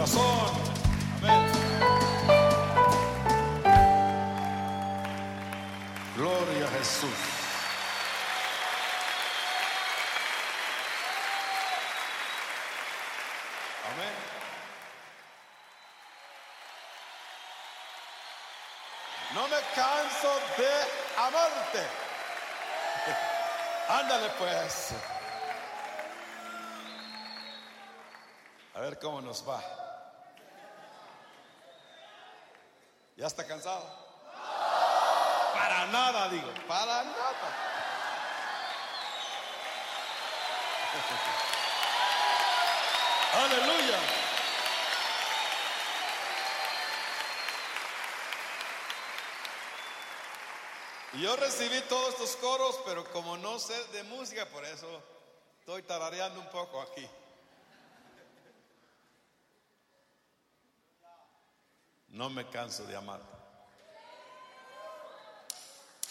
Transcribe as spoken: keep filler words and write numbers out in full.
corazón. Amén. Gloria a Jesús. Amén. No me canso de amarte. Ándale pues. A ver cómo nos va. ¿Ya está cansado? Para nada, digo, para nada. Aleluya. Y yo recibí todos estos coros, pero como no sé de música, por eso estoy tarareando un poco aquí. No me canso de amarte.